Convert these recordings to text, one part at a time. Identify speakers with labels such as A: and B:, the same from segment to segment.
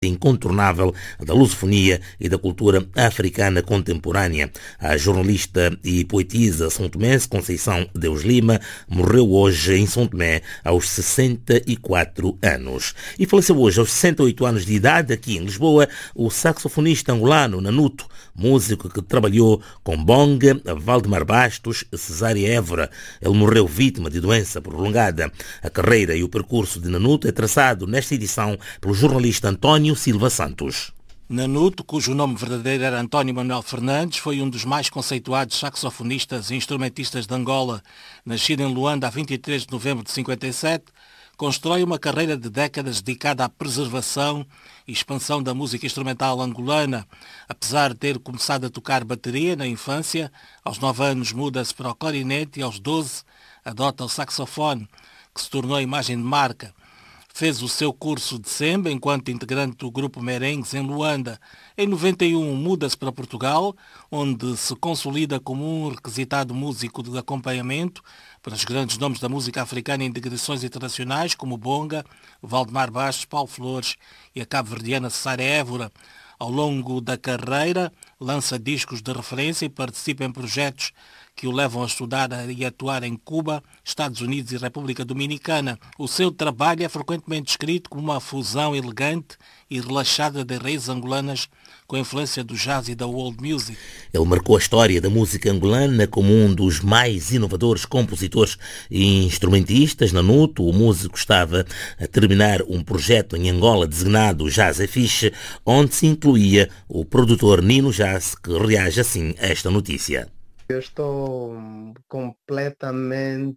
A: incontornável da lusofonia e da cultura africana contemporânea. A jornalista e poetisa são-tomense Conceição Deus Lima morreu hoje em São Tomé aos 64 anos. E faleceu hoje aos 68 anos de idade aqui em Lisboa o saxofonista angolano Nanuto, músico que trabalhou com Bonga, Valdemar Bastos, Cesária Évora. Ele morreu vítima de doença prolongada. A carreira e o percurso de Nanuto é traçado nesta edição pelo jornalista António Silva Santos.
B: Nanuto, cujo nome verdadeiro era António Manuel Fernandes, foi um dos mais conceituados saxofonistas e instrumentistas de Angola. Nascido em Luanda a 23 de novembro de 57, constrói uma carreira de décadas dedicada à preservação e expansão da música instrumental angolana. Apesar de ter começado a tocar bateria na infância, aos 9 anos muda-se para o clarinete e aos 12 adota o saxofone, que se tornou a imagem de marca. Fez o seu curso de semba enquanto integrante do grupo Merengues em Luanda. Em 91 muda-se para Portugal, onde se consolida como um requisitado músico de acompanhamento para os grandes nomes da música africana em digressões internacionais como Bonga, Valdemar Bastos, Paulo Flores e a cabo-verdiana Cesária Évora. Ao longo da carreira, lança discos de referência e participa em projetos que o levam a estudar e atuar em Cuba, Estados Unidos e República Dominicana. O seu trabalho é frequentemente descrito como uma fusão elegante e relaxada de raízes angolanas com a influência do jazz e da world music.
A: Ele marcou a história da música angolana como um dos mais inovadores compositores e instrumentistas. Nanuto, o músico, estava a terminar um projeto em Angola designado Jazz é Fixe, onde se incluía o produtor Nino Jazz, que reage assim a esta notícia.
C: Eu estou completamente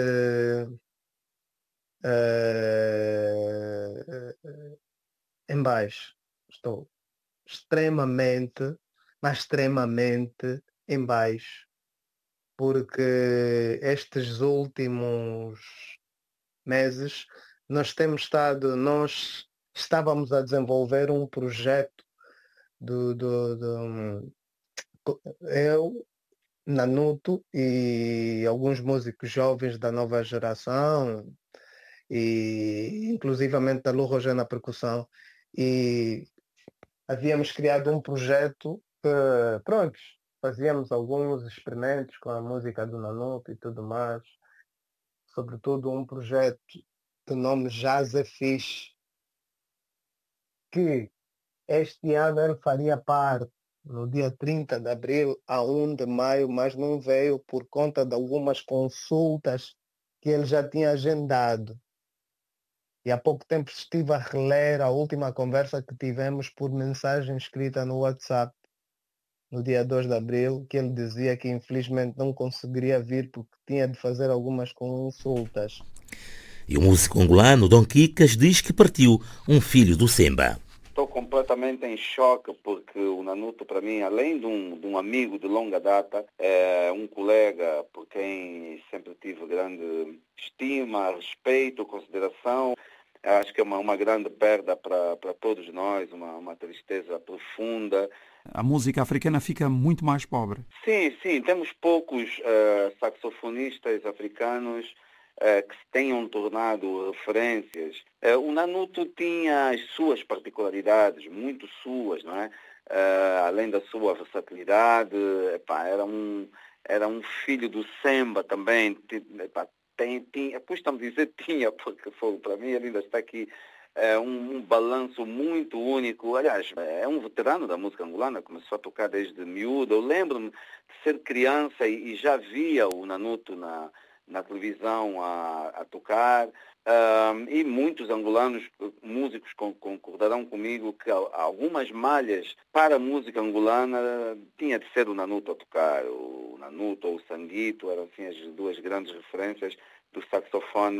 C: em baixo. Estou extremamente em baixo, porque estes últimos meses nós estávamos a desenvolver um projeto eu, Nanuto e alguns músicos jovens da nova geração e inclusivamente da Lu Roger na percussão, e havíamos criado um projeto que, fazíamos alguns experimentos com a música do Nanuto e tudo mais, sobretudo um projeto de nome Jazz é Fixe, que este ano ele faria parte no dia 30 de abril a 1 de maio, mas não veio por conta de algumas consultas que ele já tinha agendado. E há pouco tempo estive a reler a última conversa que tivemos por mensagem escrita no WhatsApp, no dia 2 de abril, que ele dizia que infelizmente não conseguiria vir porque tinha de fazer algumas consultas.
A: E o músico angolano Dom Kikas diz que partiu um filho do Semba.
D: Estou completamente em choque porque o Nanuto, para mim, além de um amigo de longa data, é um colega por quem sempre tive grande estima, respeito, consideração. Acho que é uma grande perda para todos nós, uma tristeza profunda.
E: A música africana fica muito mais pobre.
D: Sim, temos poucos saxofonistas africanos que se tenham tornado referências. O Nanuto tinha as suas particularidades, muito suas, não é? Além da sua versatilidade, era um filho do Semba também. Depois estamos a dizer tinha, porque para mim ele ainda está aqui. Um balanço muito único. Aliás, é um veterano da música angolana, começou a tocar desde miúdo. Eu lembro-me de ser criança e já via o Nanuto na televisão a tocar, e muitos angolanos músicos concordarão comigo que algumas malhas para a música angolana tinha de ser o Nanuto a tocar. O Nanuto ou o Sanguito eram assim as duas grandes referências do saxofone,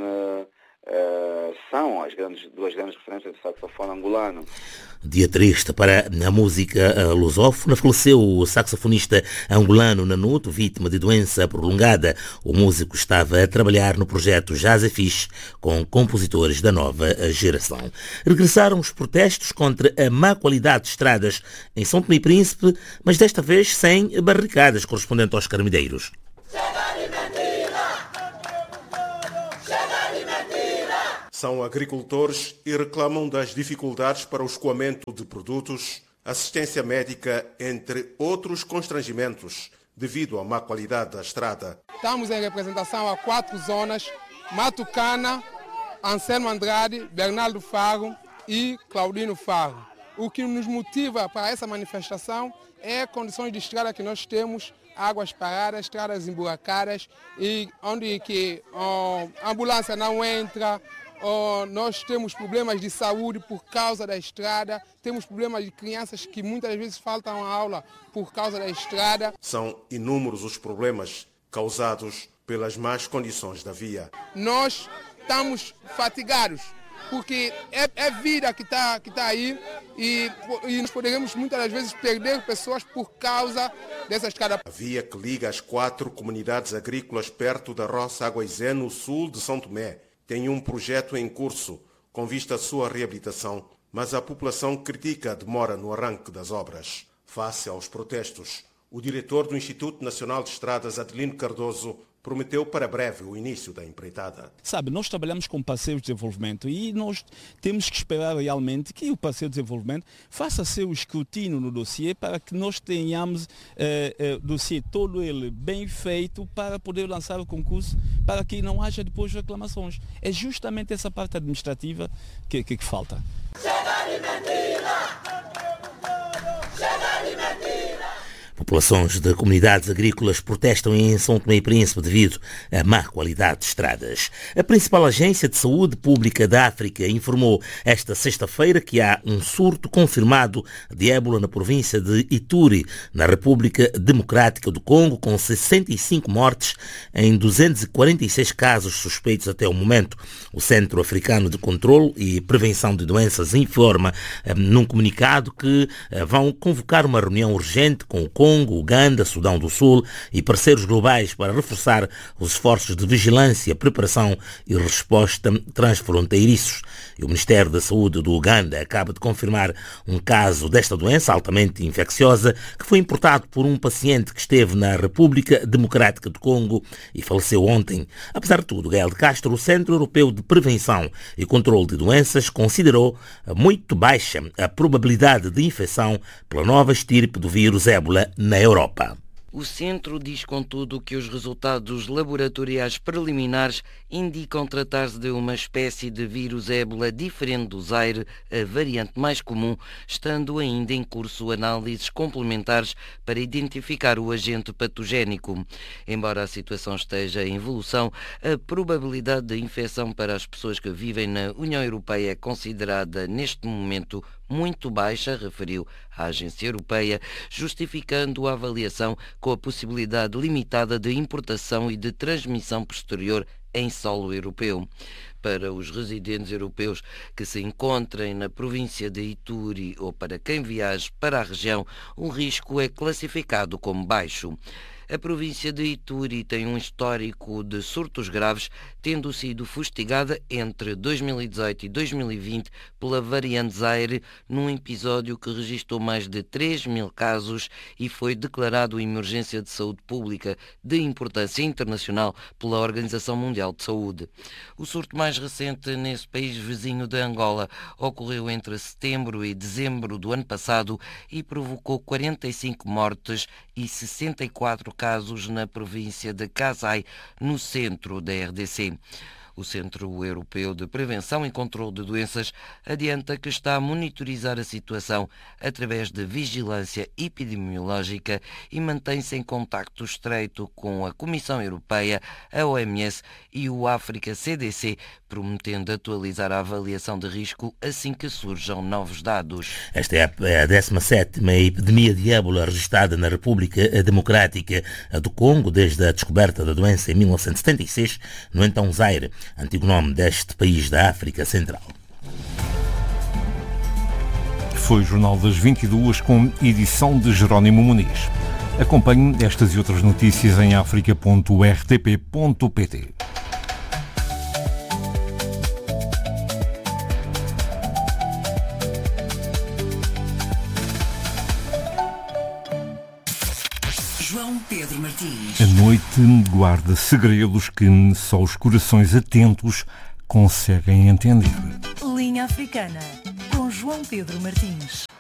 D: são as duas grandes referências do saxofone angolano.
A: Dia triste para a música lusófona. Faleceu o saxofonista angolano Nanuto, vítima de doença prolongada. O músico estava a trabalhar no projeto Jazz é Fixe com compositores da nova geração. Regressaram os protestos contra a má qualidade de estradas em São Tomé e Príncipe, mas desta vez sem barricadas, correspondente aos Carmideiros.
F: São agricultores e reclamam das dificuldades para o escoamento de produtos, assistência médica, entre outros constrangimentos, devido à má qualidade da estrada.
G: Estamos em representação a 4 zonas: Matucana, Anselmo Andrade, Bernardo Faro e Claudino Faro. O que nos motiva para essa manifestação é condições de estrada que nós temos, águas paradas, estradas emburacadas, e onde que a ambulância não entra. Nós temos problemas de saúde por causa da estrada, temos problemas de crianças que muitas vezes faltam à aula por causa da estrada.
F: São inúmeros os problemas causados pelas más condições da via.
G: Nós estamos fatigados, porque é vida que está aí e nós poderemos muitas das vezes perder pessoas por causa dessa estrada.
F: A via que liga as 4 comunidades agrícolas perto da Roça Aguaizé, no sul de São Tomé, tem um projeto em curso com vista à sua reabilitação, mas a população critica a demora no arranque das obras. Face aos protestos, o diretor do Instituto Nacional de Estradas, Adelino Cardoso, prometeu para breve o início da empreitada.
H: Sabe, nós trabalhamos com parceiros de desenvolvimento e nós temos que esperar realmente que o parceiro de desenvolvimento faça seu escrutínio no dossiê para que nós tenhamos o dossiê todo ele bem feito para poder lançar o concurso, para que não haja depois reclamações. É justamente essa parte administrativa que falta.
A: Chega de mentira! Chega de mentira! Populações de comunidades agrícolas protestam em São Tomé e Príncipe devido à má qualidade de estradas. A principal agência de saúde pública da África informou esta sexta-feira que há um surto confirmado de ébola na província de Ituri, na República Democrática do Congo, com 65 mortes em 246 casos suspeitos até o momento. O Centro Africano de Controlo e Prevenção de Doenças informa num comunicado que vão convocar uma reunião urgente com o Congo, Uganda, Sudão do Sul e parceiros globais para reforçar os esforços de vigilância, preparação e resposta transfronteiriços. E o Ministério da Saúde do Uganda acaba de confirmar um caso desta doença altamente infecciosa que foi importado por um paciente que esteve na República Democrática do Congo e faleceu ontem. Apesar de tudo, Gael de Castro, o Centro Europeu de Prevenção e Controlo de Doenças, considerou muito baixa a probabilidade de infecção pela nova estirpe do vírus ébola na Europa.
I: O centro diz, contudo, que os resultados laboratoriais preliminares indicam tratar-se de uma espécie de vírus ébola diferente do Zaire, a variante mais comum, estando ainda em curso análises complementares para identificar o agente patogénico. Embora a situação esteja em evolução, a probabilidade de infecção para as pessoas que vivem na União Europeia é considerada, neste momento, muito baixa, referiu a Agência Europeia, justificando a avaliação com a possibilidade limitada de importação e de transmissão posterior em solo europeu. Para os residentes europeus que se encontrem na província de Ituri ou para quem viaje para a região, o risco é classificado como baixo. A província de Ituri tem um histórico de surtos graves, tendo sido fustigada entre 2018 e 2020 pela variante Zaire, num episódio que registrou mais de 3.000 casos e foi declarado emergência de saúde pública de importância internacional pela Organização Mundial de Saúde. O surto mais recente nesse país vizinho de Angola ocorreu entre setembro e dezembro do ano passado e provocou 45 mortes e 64 casos na província de Kasai, no centro da RDC. O Centro Europeu de Prevenção e Controlo de Doenças adianta que está a monitorizar a situação através de vigilância epidemiológica e mantém-se em contacto estreito com a Comissão Europeia, a OMS e o África CDC, prometendo atualizar a avaliação de risco assim que surjam novos dados.
A: Esta é a 17ª epidemia de ébola registrada na República Democrática do Congo desde a descoberta da doença em 1976, no então Zaire, antigo nome deste país da África Central.
J: Foi o Jornal das 22 com edição de Jerónimo Muniz. Acompanhe estas e outras notícias em africa.rtp.pt.
K: João Pedro Martins.
J: A noite guarda segredos que só os corações atentos conseguem entender.
K: Linha Africana, com João Pedro Martins.